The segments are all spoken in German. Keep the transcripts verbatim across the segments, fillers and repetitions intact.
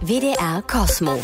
W D R Kosmo.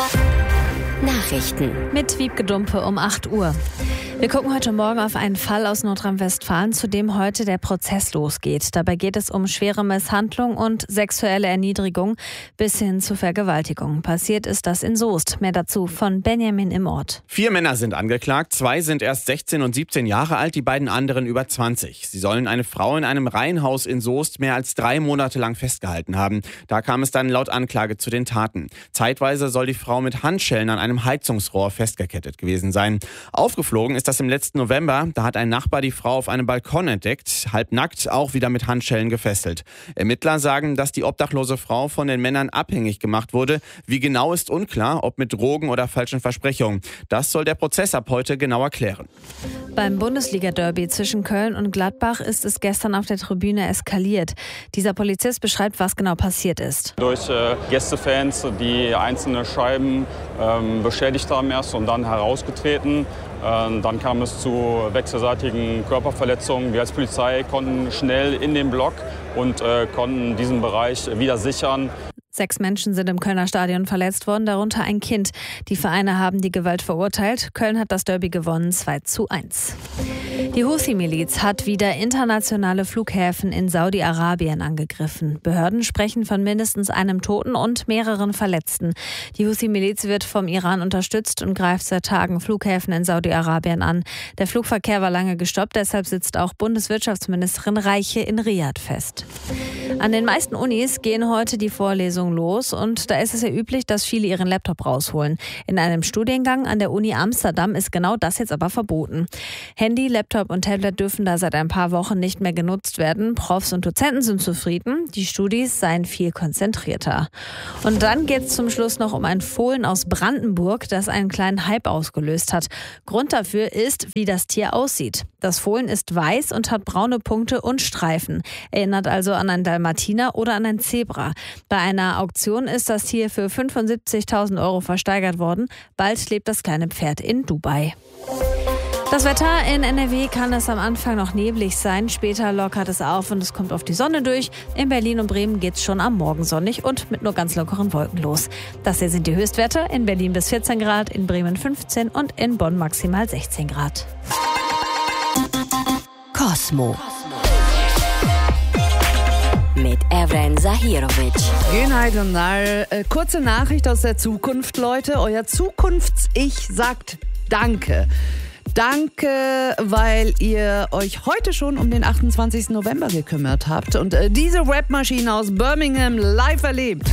Nachrichten. Mit Wiebke Dumpe um acht Uhr. Wir gucken heute Morgen auf einen Fall aus Nordrhein-Westfalen, zu dem heute der Prozess losgeht. Dabei geht es um schwere Misshandlung und sexuelle Erniedrigung bis hin zu Vergewaltigung. Passiert ist das in Soest. Mehr dazu von Benjamin im Ort. Vier Männer sind angeklagt. Zwei sind erst sechzehn und siebzehn Jahre alt, die beiden anderen über zwanzig. Sie sollen eine Frau in einem Reihenhaus in Soest mehr als drei Monate lang festgehalten haben. Da kam es dann laut Anklage zu den Taten. Zeitweise soll die Frau mit Handschellen an einem Heizungsrohr festgekettet gewesen sein. Aufgeflogen ist das im letzten November. Da hat ein Nachbar die Frau auf einem Balkon entdeckt, halbnackt, auch wieder mit Handschellen gefesselt. Ermittler sagen, dass die obdachlose Frau von den Männern abhängig gemacht wurde. Wie genau ist unklar, ob mit Drogen oder falschen Versprechungen. Das soll der Prozess ab heute genauer klären. Beim Bundesliga-Derby zwischen Köln und Gladbach ist es gestern auf der Tribüne eskaliert. Dieser Polizist beschreibt, was genau passiert ist. Durch äh, Gästefans, die einzelne Scheiben ähm, beschädigt haben erst und dann herausgetreten. Äh, dann kam es zu wechselseitigen Körperverletzungen. Wir als Polizei konnten schnell in den Block und äh, konnten diesen Bereich wieder sichern. Sechs Menschen sind im Kölner Stadion verletzt worden, darunter ein Kind. Die Vereine haben die Gewalt verurteilt. Köln hat das Derby gewonnen, zwei zu eins. Die Houthi-Miliz hat wieder internationale Flughäfen in Saudi-Arabien angegriffen. Behörden sprechen von mindestens einem Toten und mehreren Verletzten. Die Houthi-Miliz wird vom Iran unterstützt und greift seit Tagen Flughäfen in Saudi-Arabien an. Der Flugverkehr war lange gestoppt, deshalb sitzt auch Bundeswirtschaftsministerin Reiche in Riad fest. An den meisten Unis gehen heute die Vorlesungen los und da ist es ja üblich, dass viele ihren Laptop rausholen. In einem Studiengang an der Uni Amsterdam ist genau das jetzt aber verboten. Handy, Laptop und Tablet dürfen da seit ein paar Wochen nicht mehr genutzt werden. Profs und Dozenten sind zufrieden. Die Studis seien viel konzentrierter. Und dann geht es zum Schluss noch um ein Fohlen aus Brandenburg, das einen kleinen Hype ausgelöst hat. Grund dafür ist, wie das Tier aussieht. Das Fohlen ist weiß und hat braune Punkte und Streifen. Erinnert also an einen Dalmatiner oder an ein Zebra. Bei einer Auktion ist das Tier für fünfundsiebzigtausend Euro versteigert worden. Bald lebt das kleine Pferd in Dubai. Das Wetter in N R W kann es am Anfang noch neblig sein. Später lockert es auf und es kommt auf die Sonne durch. In Berlin und Bremen geht es schon am Morgen sonnig und mit nur ganz lockeren Wolken los. Das hier sind die Höchstwerte. In Berlin bis vierzehn Grad, in Bremen fünfzehn und in Bonn maximal sechzehn Grad. Kosmo. Mit Evren Zahirovic. Günaydınlar. Äh, kurze Nachricht aus der Zukunft, Leute. Euer Zukunfts-Ich sagt Danke. Danke, weil ihr euch heute schon um den achtundzwanzigsten November gekümmert habt und äh, diese Rapmaschine aus Birmingham live erlebt.